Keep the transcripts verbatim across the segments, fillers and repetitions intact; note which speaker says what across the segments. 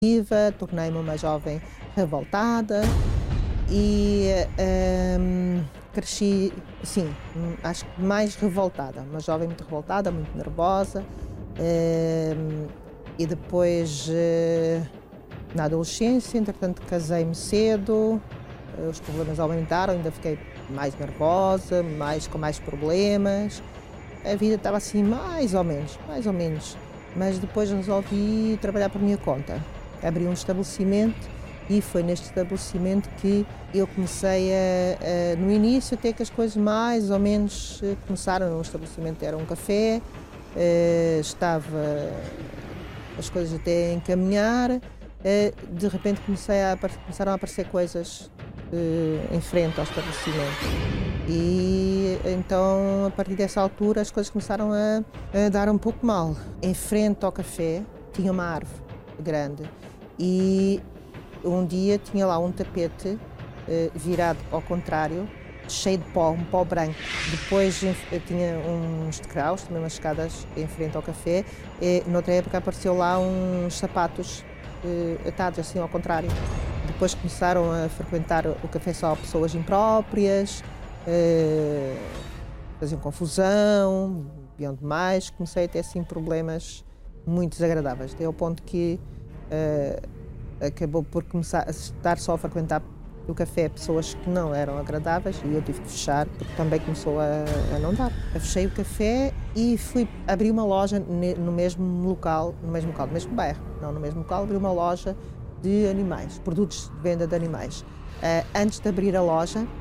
Speaker 1: Tornei-me uma jovem revoltada e um, cresci, sim, acho que mais revoltada. Uma jovem muito revoltada, muito nervosa. Um, e depois, uh, na adolescência, entretanto, casei-me cedo. Os problemas aumentaram, ainda fiquei mais nervosa, mais, com mais problemas. A vida estava assim, mais ou menos, mais ou menos. Mas depois resolvi trabalhar por minha conta. Abri um estabelecimento e foi neste estabelecimento que eu comecei a, a no início, até que as coisas mais ou menos começaram. O estabelecimento era um café, eh, estava as coisas até a encaminhar, eh, de repente comecei a, começaram a aparecer coisas eh, em frente ao estabelecimento. E então, a partir dessa altura, as coisas começaram a, a dar um pouco mal. Em frente ao café tinha uma árvore grande e um dia tinha lá um tapete eh, virado ao contrário, cheio de pó, um pó branco. Depois tinha uns degraus, também umas escadas em frente ao café. E, noutra época apareceu lá uns sapatos eh, atados assim ao contrário. Depois começaram a frequentar o café só pessoas impróprias, eh, faziam confusão, bebiam demais. Comecei a ter assim problemas muito desagradáveis, até ao ponto que uh, acabou por começar a estar só a frequentar o café pessoas que não eram agradáveis e eu tive que fechar porque também começou a, a não dar. Eu fechei o café e fui abrir uma loja no mesmo local, no mesmo local, no mesmo bairro, não no mesmo local, abri uma loja de animais, produtos de venda de animais. Uh, antes de abrir a loja, uh,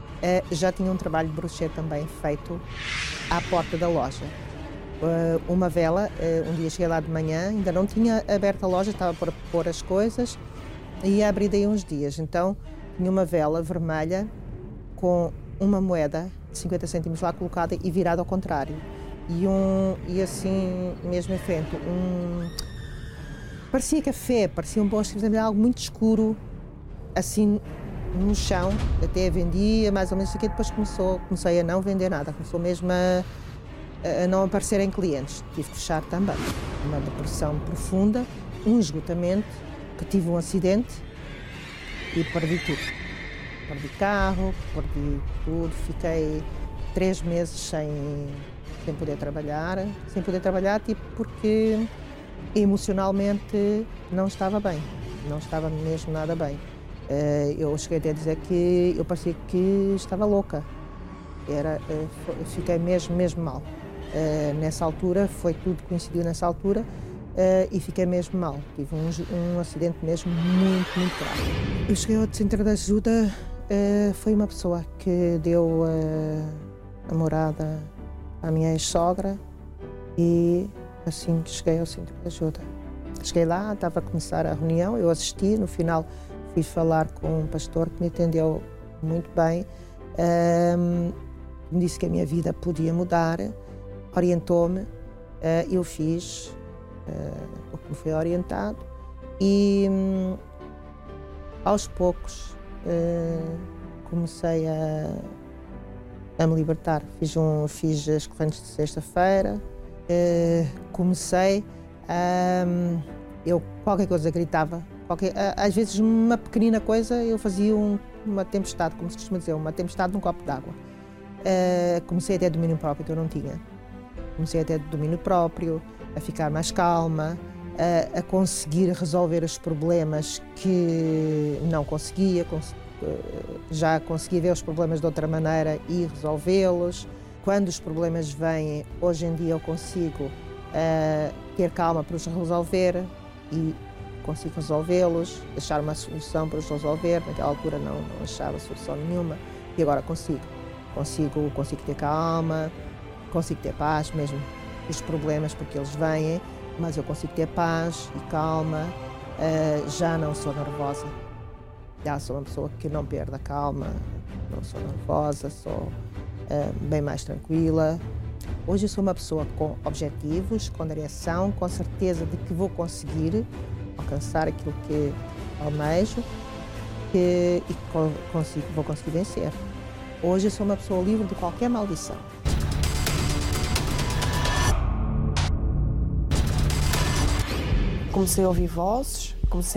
Speaker 1: já tinha um trabalho de brochê também feito à porta da loja. Uh, uma vela, uh, um dia cheguei lá de manhã, ainda não tinha aberto a loja, estava por pôr as coisas e ia abrir daí uns dias. Então tinha uma vela vermelha com uma moeda de cinquenta cêntimos lá colocada e virada ao contrário. E, um, e assim, mesmo em frente, um, parecia café, parecia um bom escrito, algo muito escuro, assim no chão. Até vendia mais ou menos aqui, depois começou, comecei a não vender nada, começou mesmo a a não aparecerem clientes, tive que fechar também. Uma depressão profunda, um esgotamento, que tive um acidente e perdi tudo. Perdi carro, perdi tudo, fiquei três meses sem, sem poder trabalhar, sem poder trabalhar tipo porque emocionalmente não estava bem, não estava mesmo nada bem. Eu cheguei até a dizer que eu parecia que estava louca, Era, fiquei mesmo, mesmo mal. Uh, nessa altura, foi tudo coincidiu nessa altura uh, e fiquei mesmo mal. Tive um, um acidente mesmo muito, muito grave. Eu cheguei ao centro de ajuda, uh, foi uma pessoa que deu uh, a morada à minha ex-sogra e assim que cheguei ao centro de ajuda. Cheguei lá, estava a começar a reunião, eu assisti, no final fui falar com um pastor que me atendeu muito bem, uh, me disse que a minha vida podia mudar, orientou-me, eu fiz o que me foi orientado e aos poucos comecei a, a me libertar. Fiz, um, fiz as correntes de sexta-feira, comecei a... Eu qualquer coisa gritava, qualquer, às vezes uma pequenina coisa eu fazia um, uma tempestade, como se costuma dizer, uma tempestade num copo d'água. Uh, comecei a ter domínio próprio que eu não tinha. Comecei a ter domínio próprio, a ficar mais calma, a, a conseguir resolver os problemas que não conseguia, cons já conseguia ver os problemas de outra maneira e resolvê-los. Quando os problemas vêm, hoje em dia eu consigo uh, ter calma para os resolver e consigo resolvê-los, achar uma solução para os resolver. Naquela altura não, não achava solução nenhuma e agora consigo. Consigo, consigo ter calma, consigo ter paz, mesmo os problemas, porque eles vêm, mas eu consigo ter paz e calma, uh, já não sou nervosa, já sou uma pessoa que não perde a calma, não sou nervosa, sou uh, bem mais tranquila. Hoje eu sou uma pessoa com objetivos, com direção, com certeza de que vou conseguir alcançar aquilo que almejo que, e que consigo, vou conseguir vencer. Hoje eu sou uma pessoa livre de qualquer maldição.
Speaker 2: Comecei a ouvir vozes, comecei